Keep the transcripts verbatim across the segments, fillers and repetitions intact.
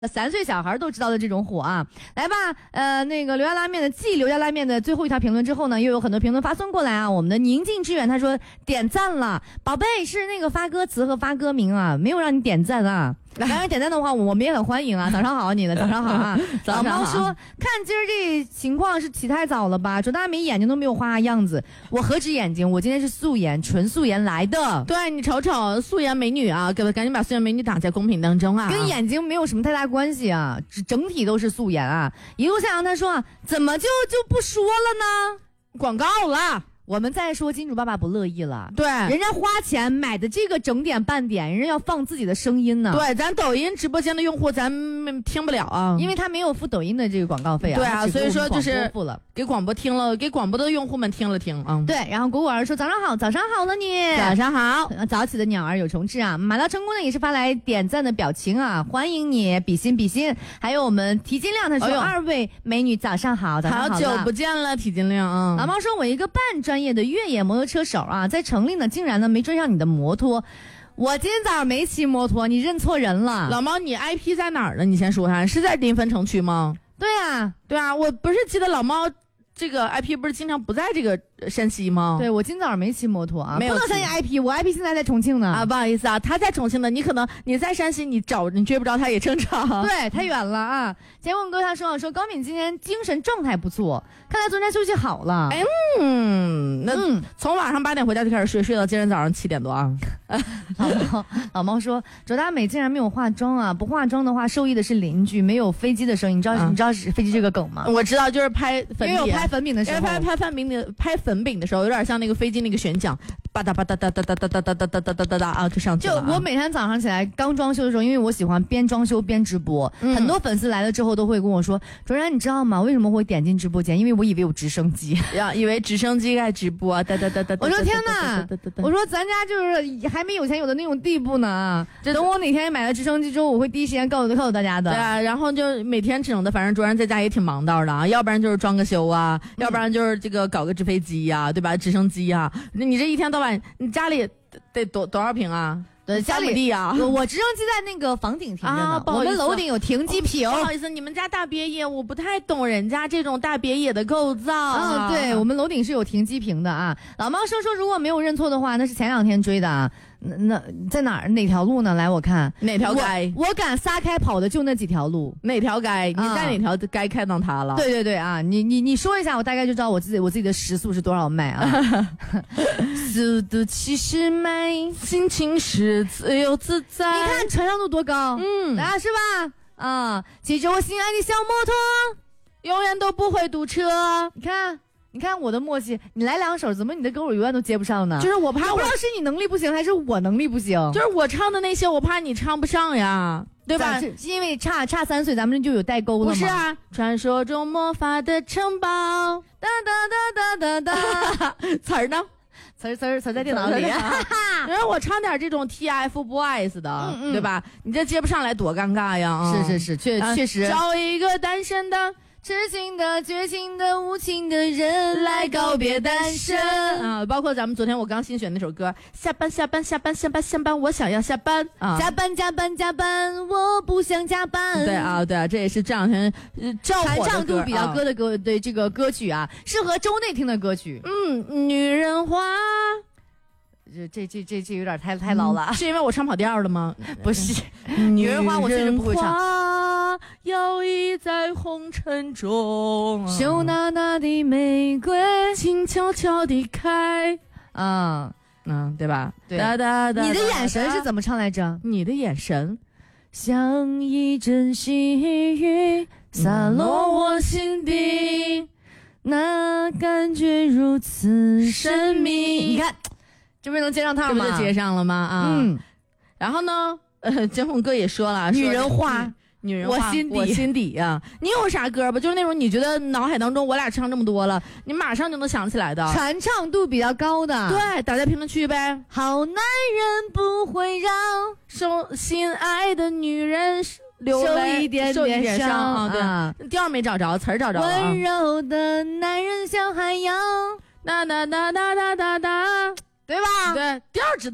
三岁小孩都知道的这种火啊，来吧，呃，那个刘家拉面的继刘家拉面的最后一条评论之后呢，又有很多评论发送过来啊。我们的宁静致远他说点赞了，宝贝是那个发歌词和发歌名啊，没有让你点赞啊。当然点赞的话，我们也很欢迎啊。早上好，你的早上好啊。老猫说，看今儿这情况是起太早了吧？周大美眼睛都没有画样子，我何止眼睛，我今天是素颜，纯素颜来的。 对，你瞅瞅素颜美女啊，赶紧把素颜美女挡在公屏当中啊。 跟眼睛没有什么太大关系啊，整体都是素颜啊。一路向阳他说啊，怎么就就不说了呢？ 广告了。 我们再说金主爸爸不乐意了， 对， 人家花钱买的这个整点半点，人家要放自己的声音呢。 对，咱抖音直播间的用户咱听不了啊， 因为他没有付抖音的这个广告费啊。 对啊，所以说就是付了， 给广播听了，给广播的用户们听了听啊。 对，然后果果儿说早上好，早上好了你， 早上好， 早起的鸟儿有虫吃啊。马到成功呢也是发来点赞的表情啊，欢迎你，比心比心。还有我们提金亮他说、哎、二位美女早上好，早上好， 好久不见了，提金亮啊。 老猫说我一个半专业的越野摩托车手啊，在城里呢，竟然呢没追上你的摩托。我今天早上没骑摩托，你认错人了。 老猫，你 I P 在哪儿呢？你先说下，是在临汾城区吗？ 对啊， 对啊，我不是记得老猫这个 I P 不是经常不在这个山西吗？ 对，我今早上没骑摩托啊， 没有不能相信 I P， 我 I P 现在在重庆呢。 啊，不好意思啊，他在重庆呢，你可能你在山西，你找你追不着他也正常。 对，太远了啊。结问哥他说说高敏今天精神状态不错，看来昨天休息好了。 哎，嗯，那嗯从晚上八点回家就开始睡，睡到今天早上七点多啊。 老猫老猫说卓大美竟然没有化妆啊，不化妆的话受益的是邻居，没有飞机的声音。你知道、嗯、你知道是飞机这个梗吗？ 我知道，就是拍粉饼， 因为有拍粉饼的时候， 拍拍粉饼的拍粉饼的时候，有点像那个飞机那个旋桨，吧嗒吧嗒哒哒哒哒哒哒哒哒哒哒哒哒啊，就上去了、啊。 就我每天早上起来刚装修的时候，因为我喜欢边装修边直播，嗯、很多粉丝来了之后都会跟我说，卓然你知道吗？为什么会点进直播间？因为我以为有直升机， 呀，以为直升机在直播，哒哒哒哒。 我说天哪！我说咱家就是还没有钱有的那种地步呢。等我哪天买了直升机之后，我会第一时间告诉告诉大家的。 对啊，然后就每天整的，反正卓然在家也挺忙叨的啊，要不然就是装个修啊，嗯、要不然就是这个搞个直飞机呀、啊，对吧？直升机呀、啊，你这一天到晚，你家里得多多少平啊？ 对，家里地啊， 我我直升机在那个房顶停着呢、啊，我们楼顶有停机坪、 哦。不好意思，你们家大别野，我不太懂人家这种大别野的构造、 啊。嗯，对，我们楼顶是有停机坪的啊。老猫说说，如果没有认错的话，那是前两天追的啊。那那在哪儿哪条路呢？来，我看哪条街， 我, 我敢撒开跑的就那几条路。 哪条街？你在哪条街看到它了？ 对对对啊，你你你说一下，我大概就知道我自己我自己的时速是多少迈啊。速度七十迈， 心情是自由自在。 你看传唱度多高，嗯啊是吧？啊，骑着我心爱的小摩托， 永远都不会堵车。 你看。你看我的默契，你来两首，怎么你的歌我永远都接不上呢？ 就是我怕我， 我不知道是你能力不行还是我能力不行。 就是我唱的那些，我怕你唱不上呀，对吧？ 是因为差差三岁，咱们就有代沟了吗？ 不是啊，传说中魔法的城堡， 哒哒哒哒哒哒， 词儿呢？ 词儿词儿词在电脑里。 然后我唱点这种 T F Boys 的，嗯嗯对吧？你这接不上来多尴尬呀！ 是是是，确、啊、确实。 找一个单身的。 痴情的、绝情的、无情的人来告别单身啊！包括咱们昨天我刚新选那首歌，下班下班下班下班下班，我想要下班啊！ 加班加班加班，我不想加班。 对啊，对啊，这也是这两天呃照火的歌， 传唱度比较高的歌，对这个歌曲啊，适合周内听的歌曲。 嗯，女人花。 这这这这这有点太太老了、 嗯，是因为我唱跑调了吗？ 不是，女人花我确实不会唱。 摇曳在红尘中， 羞答答的玫瑰静悄悄地开。 嗯嗯，对吧？ 对。哒哒哒。你的眼神是怎么唱来着？ 你的眼神像一阵细雨洒落我心底，那感觉如此神秘。你看。这不是能接上套吗？ 这不就接上了吗？啊，嗯。然后呢，呃，金凤哥也说了， 女人花， 女人花， 我心底， 我心底啊。你有啥歌吧？就是那种你觉得脑海当中我俩唱这么多了，你马上就能想起来的， 传唱度比较高的。 对，打在评论区呗。 好男人不会让受心爱的女人流泪， 受一点点伤啊。对，啊、调没找着，词儿找着了、啊。 温柔的男人像海洋， 哒哒哒哒哒哒哒。 对吧？ 对，调知道，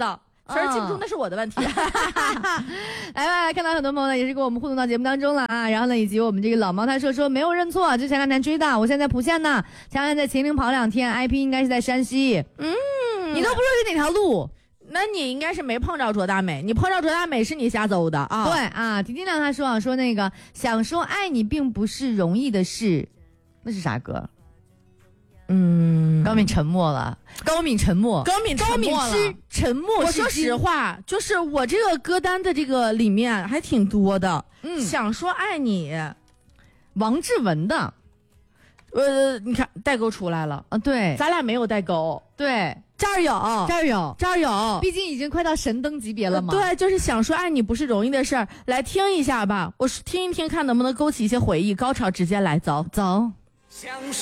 词儿记不住那是我的问题。 来吧，来看到很多朋友呢也是跟我们互动到节目当中了啊，然后呢以及我们这个老毛他说说没有认错，就前两天追的，我现在在莆县呢，前两天在秦岭跑两天 ，I P 应该是在山西。嗯，你都不知道是哪条路。 那你应该是没碰着卓大美，你碰着卓大美是你瞎诌的啊。 对啊，婷婷亮他说啊，说那个想说爱你并不是容易的事，那是啥歌？嗯，高敏沉默了，高敏沉默， 高敏沉默了， 高敏之沉默。 我说实话，就是我这个歌单的这个里面还挺多的。嗯，想说爱你， 王志文的， 呃，你看代沟出来了啊，对， 咱俩没有代沟， 对。 这儿有， 这儿有， 这儿有， 毕竟已经快到神灯级别了嘛。 对，就是想说爱你不是容易的事儿，来听一下吧，我听一听看能不能勾起一些回忆，高潮直接来，走走。